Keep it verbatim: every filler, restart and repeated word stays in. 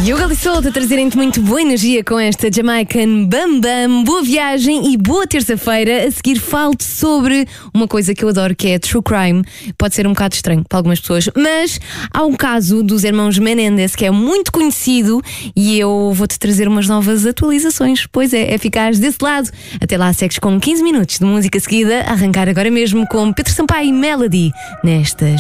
Yoga Lissolta a trazerem-te muito boa energia com esta Jamaican Bam Bam. Boa viagem e boa terça-feira. A seguir falo-te sobre uma coisa que eu adoro, que é True Crime. Pode ser um bocado estranho para algumas pessoas, mas há um caso dos irmãos Menendez que é muito conhecido e eu vou-te trazer umas novas atualizações. Pois é, é ficares desse lado. Até lá, segues com quinze minutos de música seguida. A arrancar agora mesmo com Pedro Sampaio e Melody nestas